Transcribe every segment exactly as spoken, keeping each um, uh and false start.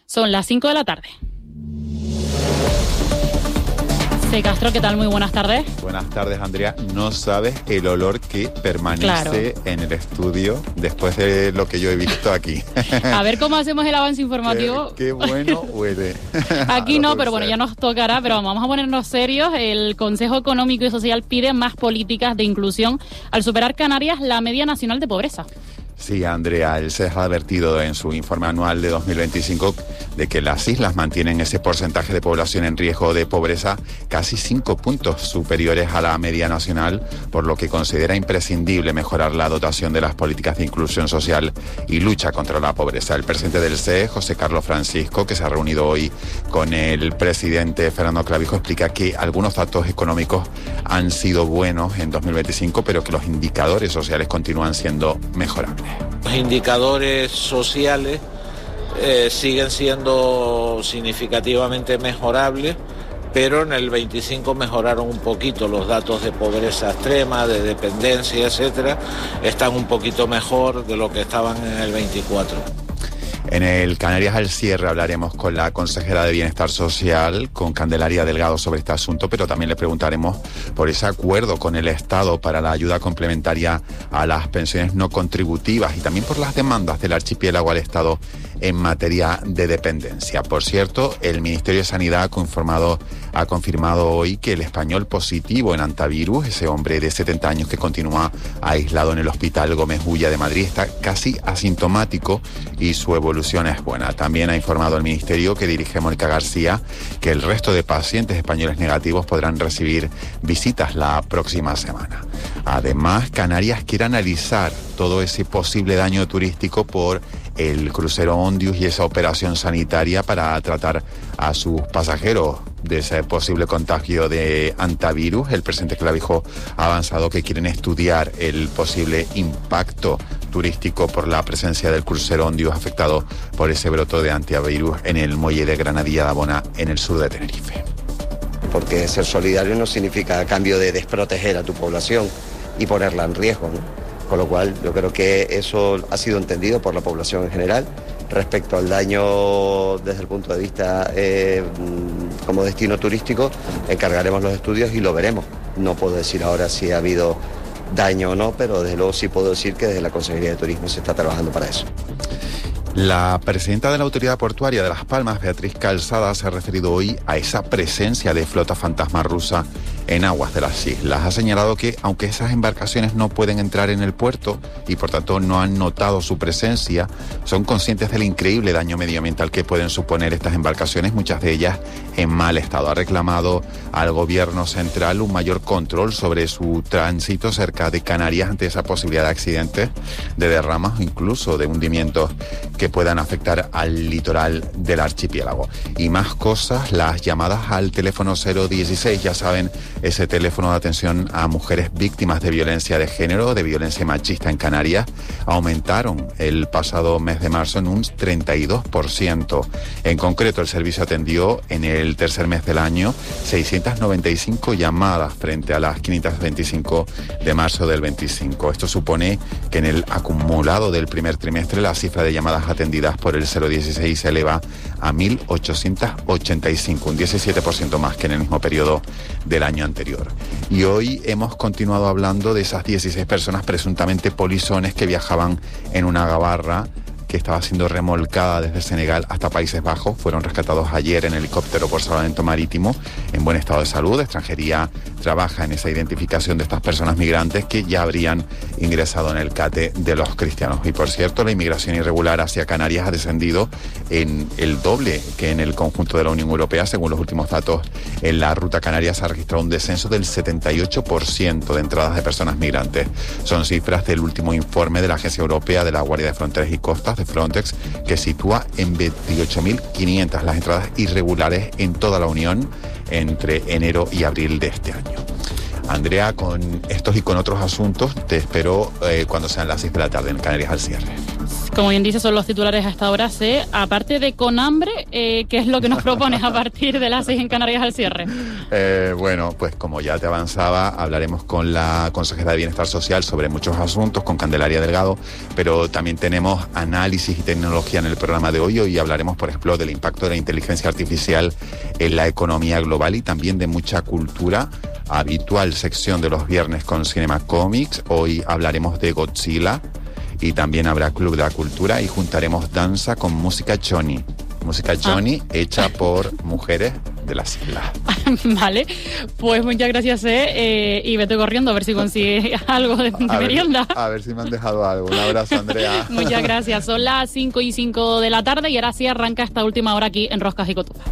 Son las cinco de la tarde. C. Castro, ¿qué tal? Muy buenas tardes. Buenas tardes, Andrea. No sabes el olor que permanece claro. en el estudio después de lo que yo he visto aquí. A ver cómo hacemos el avance informativo. Qué, qué bueno huele. Aquí no, pero bueno, ya nos tocará, pero vamos a ponernos serios. El Consejo Económico y Social pide más políticas de inclusión al superar Canarias la media nacional de pobreza. Sí, Andrea, el C E S ha advertido en su informe anual de dos mil veinticinco de que las islas mantienen ese porcentaje de población en riesgo de pobreza casi cinco puntos superiores a la media nacional, por lo que considera imprescindible mejorar la dotación de las políticas de inclusión social y lucha contra la pobreza. El presidente del C E S, José Carlos Francisco, que se ha reunido hoy con el presidente Fernando Clavijo, explica que algunos datos económicos han sido buenos en dos mil veinticinco, pero que los indicadores sociales continúan siendo mejorables. Los indicadores sociales eh, siguen siendo significativamente mejorables, pero en el veinticinco mejoraron un poquito. Los datos de pobreza extrema, de dependencia, etcétera, están un poquito mejor de lo que estaban en el veinticuatro. En el Canarias al cierre hablaremos con la consejera de Bienestar Social, con Candelaria Delgado, sobre este asunto, pero también le preguntaremos por ese acuerdo con el Estado para la ayuda complementaria a las pensiones no contributivas y también por las demandas del archipiélago al Estado en materia de dependencia. Por cierto, el Ministerio de Sanidad ha confirmado, ha confirmado hoy que el español positivo en antivirus, ese hombre de setenta años que continúa aislado en el Hospital Gómez Ulla de Madrid, está casi asintomático y su evolución es buena. También ha informado el Ministerio, que dirige Mónica García, que el resto de pacientes españoles negativos podrán recibir visitas la próxima semana. Además, Canarias quiere analizar todo ese posible daño turístico por el crucero Ondius y esa operación sanitaria para tratar a sus pasajeros de ese posible contagio de antivirus. El presidente Clavijo ha avanzado que quieren estudiar el posible impacto turístico por la presencia del crucero Ondius afectado por ese brote de antivirus en el muelle de Granadilla de Abona, en el sur de Tenerife. Porque ser solidario no significa a cambio de desproteger a tu población y ponerla en riesgo, ¿no? Con lo cual yo creo que eso ha sido entendido por la población en general. Respecto al daño desde el punto de vista eh, como destino turístico, encargaremos los estudios y lo veremos. No puedo decir ahora si ha habido daño o no, pero desde luego sí puedo decir que desde la Consejería de Turismo se está trabajando para eso. La presidenta de la Autoridad Portuaria de Las Palmas, Beatriz Calzada, se ha referido hoy a esa presencia de flota fantasma rusa en aguas de las islas. Ha señalado que, aunque esas embarcaciones no pueden entrar en el puerto y por tanto no han notado su presencia, son conscientes del increíble daño medioambiental que pueden suponer estas embarcaciones, muchas de ellas en mal estado. Ha reclamado al gobierno central un mayor control sobre su tránsito cerca de Canarias ante esa posibilidad de accidentes, de derramas o incluso de hundimientos que puedan afectar al litoral del archipiélago. Y más cosas, las llamadas al teléfono cero dieciséis, ya saben, ese teléfono de atención a mujeres víctimas de violencia de género, de violencia machista en Canarias, aumentaron el pasado mes de marzo en un treinta y dos por ciento. En concreto, el servicio atendió en el tercer mes del año seiscientas noventa y cinco llamadas frente a las quinientas veinticinco de marzo del veinticinco. Esto supone que en el acumulado del primer trimestre la cifra de llamadas atendidas por el cero dieciséis se eleva a mil ochocientas ochenta y cinco, un diecisiete por ciento más que en el mismo periodo del año anterior. Y hoy hemos continuado hablando de esas dieciséis personas presuntamente polizones que viajaban en una gabarra que estaba siendo remolcada desde Senegal hasta Países Bajos. Fueron rescatados ayer en helicóptero por Salvamento Marítimo en buen estado de salud. Extranjería trabaja en esa identificación de estas personas migrantes que ya habrían ingresado en el CATE de los cristianos. Y por cierto, la inmigración irregular hacia Canarias ha descendido en el doble que en el conjunto de la Unión Europea. Según los últimos datos, en la ruta canaria se ha registrado un descenso del setenta y ocho por ciento de entradas de personas migrantes. Son cifras del último informe de la Agencia Europea de la Guardia de Fronteras y Costas, de Frontex, que sitúa en veintiocho mil quinientas las entradas irregulares en toda la Unión entre enero y abril de este año. Andrea, con estos y con otros asuntos te espero eh, cuando sean las seis de la tarde en Canarias al cierre. Como bien dice, son los titulares a esta hora. C. Aparte de Con Hambre, eh, ¿qué es lo que nos propones a partir de las seis en Canarias al cierre? Eh, bueno, pues como ya te avanzaba, hablaremos con la consejera de Bienestar Social sobre muchos asuntos, con Candelaria Delgado, pero también tenemos análisis y tecnología en el programa de hoy. Hoy hablaremos, por ejemplo, del impacto de la inteligencia artificial en la economía global y también de mucha cultura. Habitual sección de los viernes con Cinema Comics. Hoy hablaremos de Godzilla y también habrá Club de la Cultura y juntaremos danza con música choni. Música choni ah. hecha por mujeres de las islas. Vale, pues muchas gracias, eh, eh, y vete corriendo a ver si consigues algo de, de a merienda. Ver, a ver si me han dejado algo. Un abrazo, Andrea. Muchas gracias. Son las cinco y cinco de la tarde y ahora sí arranca esta última hora aquí en Roscas y Cotufas.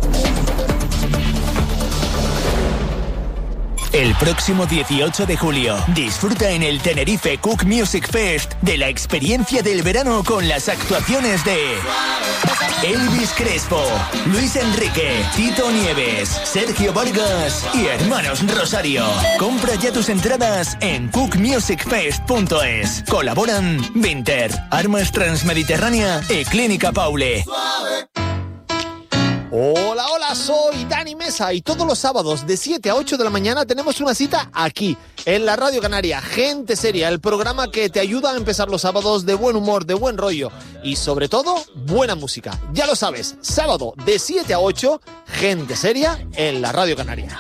El próximo dieciocho de julio, disfruta en el Tenerife Cook Music Fest de la experiencia del verano con las actuaciones de Elvis Crespo, Luis Enrique, Tito Nieves, Sergio Vargas y Hermanos Rosario. Compra ya tus entradas en cook music fest punto es. Colaboran Vinter, Armas Transmediterránea y Clínica Paule. Hola, hola, soy Dani Mesa y todos los sábados de siete a ocho de la mañana tenemos una cita aquí, en la Radio Canaria, Gente Seria, el programa que te ayuda a empezar los sábados de buen humor, de buen rollo y sobre todo, buena música. Ya lo sabes, sábado de siete a ocho, Gente Seria en la Radio Canaria.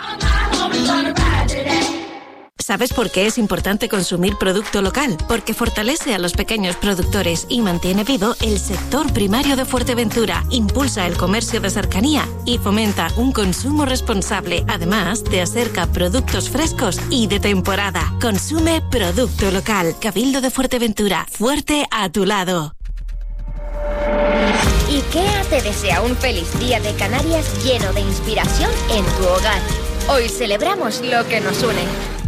¿Sabes por qué es importante consumir producto local? Porque fortalece a los pequeños productores y mantiene vivo el sector primario de Fuerteventura, impulsa el comercio de cercanía y fomenta un consumo responsable. Además, te acerca productos frescos y de temporada. Consume producto local. Cabildo de Fuerteventura, fuerte a tu lado. IKEA te desea un feliz día de Canarias lleno de inspiración en tu hogar. Hoy celebramos lo que nos une.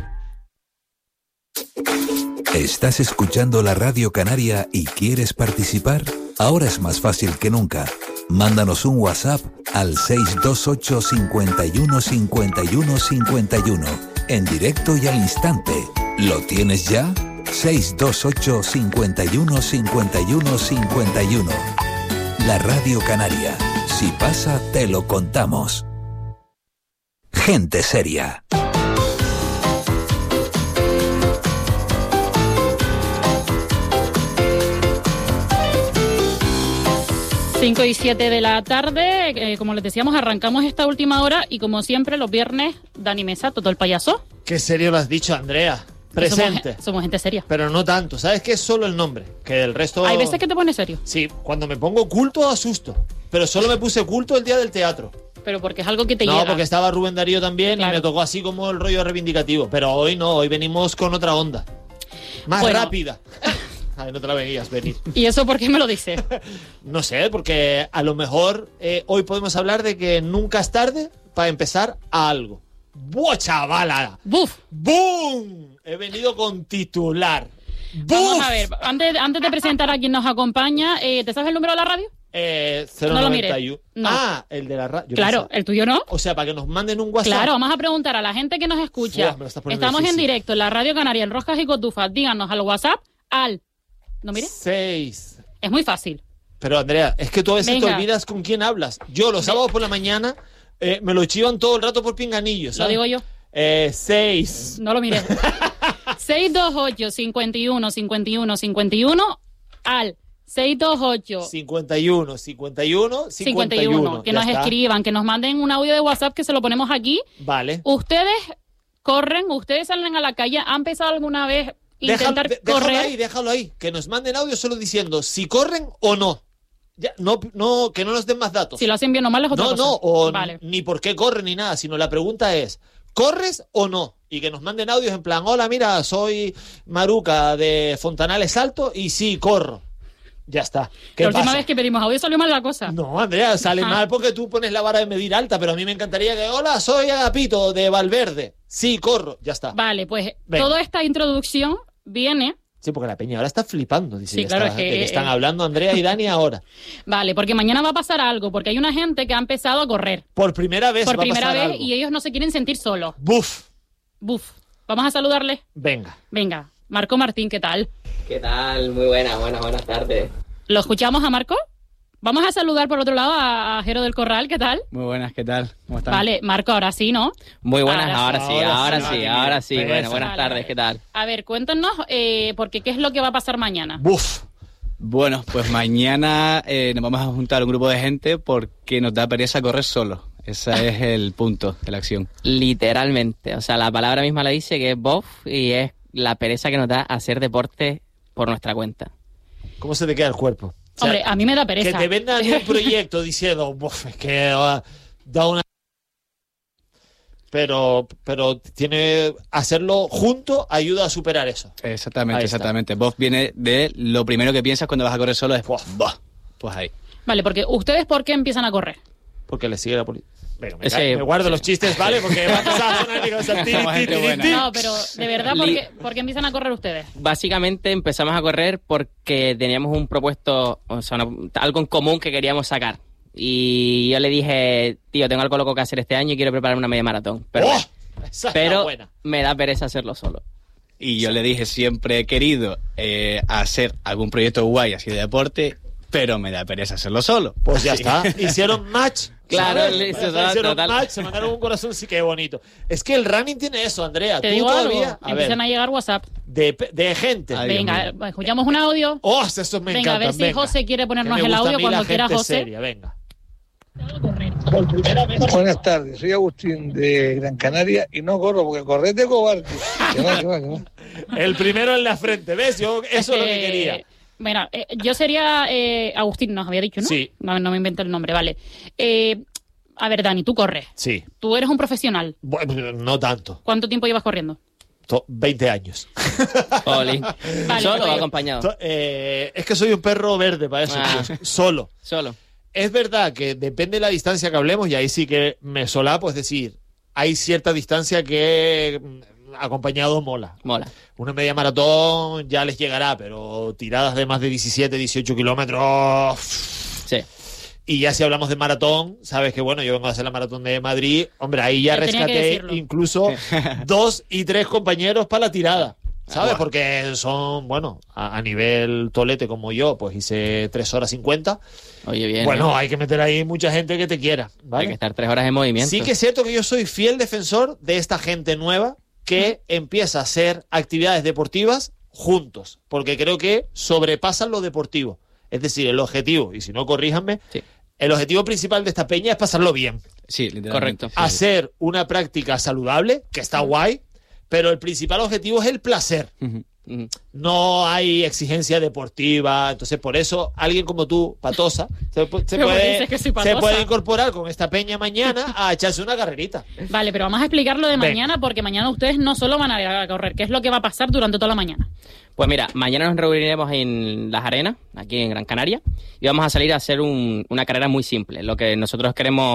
¿Estás escuchando la Radio Canaria y quieres participar? Ahora es más fácil que nunca. Mándanos un WhatsApp al seis dos ocho, cinco uno, cinco uno, cinco uno, en directo y al instante. ¿Lo tienes ya? seis dos ocho, cinco uno, cinco uno, cinco uno. La Radio Canaria. Si pasa, te lo contamos. Gente Seria. cinco y siete de la tarde, eh, como les decíamos, arrancamos esta última hora y como siempre los viernes, Dani Mesa, Toto el Payaso. Qué serio lo has dicho, Andrea. Presente. Somos, somos gente seria. Pero no tanto, ¿sabes qué? Es solo el nombre, que el resto... Hay veces que te pones serio. Sí, cuando me pongo culto asusto, pero solo me puse culto el día del teatro. Pero porque es algo que te no, llega. No, porque estaba Rubén Darío también, claro. Y me tocó así como el rollo reivindicativo, pero hoy no, hoy venimos con otra onda. Más bueno. rápida. Ay, no te la veías venir. ¿Y eso por qué me lo dices? No sé, porque a lo mejor eh, hoy podemos hablar de que nunca es tarde para empezar a algo. ¡Buah, chavala! ¡Buf! ¡Bum! He venido con titular. ¡Buf! Vamos a ver, antes, antes de presentar a quien nos acompaña, eh, ¿te sabes el número de la radio? Eh, cero noventa y uno. No lo mires. No. Ah, el de la radio. Claro, el tuyo no. O sea, para que nos manden un WhatsApp. Claro, vamos a preguntar a la gente que nos escucha. Uf, Estamos difícil. En directo en la Radio Canaria, en Roscas y Cotufas. Díganos al WhatsApp al... ¿No mires? Seis. Es muy fácil. Pero, Andrea, es que tú a veces Venga. te olvidas con quién hablas. Yo los sábados por la mañana eh, me lo chivan todo el rato por pinganillos, ¿sabes? Lo digo yo. Eh, seis. No lo mires. seis dos ocho, cinco uno, cinco uno, cinco uno al seis dos ocho, cincuenta y uno, cincuenta y uno, cincuenta y uno. Que nos está. escriban, que nos manden un audio de WhatsApp que se lo ponemos aquí. Vale. Ustedes corren, ustedes salen a la calle, ¿han pensado alguna vez intentar déjalo, correr? Déjalo ahí, déjalo ahí. Que nos manden audio solo diciendo si corren o no. Ya, no, no, que no nos den más datos. Si lo hacen bien o mal es otra no, cosa. No, no, o vale. ni por qué corren ni nada, sino la pregunta es, ¿corres o no? Y que nos manden audios en plan, hola, mira, soy Maruca de Fontanales Alto y sí, corro. Ya está. ¿Qué la pasa? última vez que pedimos audio salió mal la cosa. No, Andrea, sale mal porque tú pones la vara de medir alta, pero a mí me encantaría que, hola, soy Agapito de Valverde. Sí, corro, ya está. Vale, pues Venga. Toda esta introducción viene... Sí, porque la peña ahora está flipando. Dice, sí, claro, está, es que, de que están eh, hablando Andrea y Dani ahora. Vale, porque mañana va a pasar algo, porque hay una gente que ha empezado a correr. Por primera vez Por va primera a pasar vez algo. Y ellos no se quieren sentir solos. Buf. Buf. Vamos a saludarle. Venga. Venga. Marco Martín, ¿qué tal? ¿Qué tal? Muy buenas, buenas, buenas tardes. ¿Lo escuchamos a Marco? Vamos a saludar por otro lado a, a Jero del Corral, ¿qué tal? Muy buenas, ¿qué tal? ¿Cómo están? Vale, Marco, ahora sí, ¿no? Muy buenas, ahora, ahora sí, ahora, ahora sí, ahora sí. Eso. Bueno, buenas Vale, tardes, vale. ¿qué tal? A ver, cuéntanos, eh, porque ¿qué es lo que va a pasar mañana? Buf. Bueno, pues mañana eh, nos vamos a juntar un grupo de gente porque nos da pereza correr solo. Ese es el punto de la acción. Literalmente, o sea, la palabra misma la dice que es bof y es la pereza que nos da hacer deporte por nuestra cuenta. ¿Cómo se te queda el cuerpo? O sea, Hombre, a mí me da pereza. Que te vendan un proyecto diciendo, "Buf, es que uh, da una... Pero, pero tiene hacerlo junto ayuda a superar eso. Exactamente, Ahí está. exactamente. Bof viene de lo primero que piensas cuando vas a correr solo es bof. Pues ahí. Vale, porque ¿ustedes por qué empiezan a correr? Porque le sigue la policía. Venga, me, Sí, ca- me guardo sí. los chistes, ¿vale? Porque va a empezar a sonar y va a ser ti, Somos ti, gente ti, buena. ti. No, pero de verdad, ¿por Li- qué, por qué empiezan a correr ustedes? Básicamente empezamos a correr porque teníamos un propuesto, o sea, una- algo en común que queríamos sacar. Y yo le dije, tío, tengo algo loco que hacer este año y quiero preparar una media maratón. Pero, ¡Oh! Esa es pero la buena. me da pereza hacerlo solo. Y yo le dije, siempre he querido eh, hacer algún proyecto guay así de deporte, pero me da pereza hacerlo solo. Pues ya Así. está. Hicieron match. Claro, ¿sabes? listo, Hicieron total. match, se mandaron un corazón, sí que bonito. Es que el running tiene eso, Andrea. Te Tú digo todavía, algo, a ver, empiezan a llegar WhatsApp. de, de gente. Ay, Dios Venga, mío. escuchamos un audio. Oh, estos me Venga, a ver encantan. si venga. José quiere Que ponernos me el gusta a audio mí cuando la quiera, gente José. seria, venga. Buenas tardes, soy Agustín de Gran Canaria y no corro porque correr de cobarde. Que va, que va, que va. El primero en la frente, ¿ves? Yo eso es lo que Eh, quería. Mira, eh, yo sería eh, Agustín, nos había dicho, ¿no? Sí. No, no me invento el nombre, vale. Eh, a ver, Dani, tú corres. Sí. Tú eres un profesional. Bueno, no tanto. ¿Cuánto tiempo llevas corriendo? To- veinte años. Oli. Vale, ¿Solo o pues- acompañado? To- eh, es que soy un perro verde para eso, Ah. tío. Solo. Solo. Es verdad que depende de la distancia que hablemos, y ahí sí que me solapo, es decir, hay cierta distancia que mm, acompañado mola. Mola. Una media maratón ya les llegará, pero tiradas de más de diecisiete, dieciocho kilómetros. Sí. Y ya si hablamos de maratón, sabes que bueno, yo vengo a hacer la maratón de Madrid. Hombre, ahí ya Te tenía que rescaté decirlo. incluso dos y tres compañeros para la tirada. ¿Sabes? Buah. Porque son, bueno, a, a nivel tolete como yo, pues hice tres horas cincuenta. Oye, bien. Bueno, ¿eh? hay que meter ahí mucha gente que te quiera, Hay que ¿vale? estar tres horas en movimiento. Sí que es cierto que yo soy fiel defensor de esta gente nueva que empieza a hacer actividades deportivas juntos, porque creo que sobrepasan lo deportivo. Es decir, el objetivo, y si no, corríjanme, Sí. el objetivo principal de esta peña es pasarlo bien. Sí, literalmente. Correcto. Sí. Hacer una práctica saludable, que está guay, pero el principal objetivo es el placer. Ujú, ujú. No hay exigencia deportiva, entonces por eso alguien como tú, patosa, se, pu- se ¿Cómo puede, dices que soy se patosa? puede incorporar con esta peña mañana a echarse una carrerita. Vale, pero vamos a explicar lo de Venga. mañana, porque mañana ustedes no solo van a ir a correr, ¿qué es lo que va a pasar durante toda la mañana? Pues mira, mañana nos reuniremos en Las Arenas, aquí en Gran Canaria, y vamos a salir a hacer un- una carrera muy simple. Lo que nosotros queremos